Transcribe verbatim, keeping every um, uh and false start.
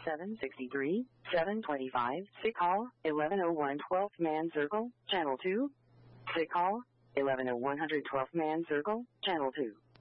seven sixty-three, seven twenty-five, sick call, eleven oh one twelfth man circle, channel two. Sick call, eleven oh one twelfth man circle, channel two.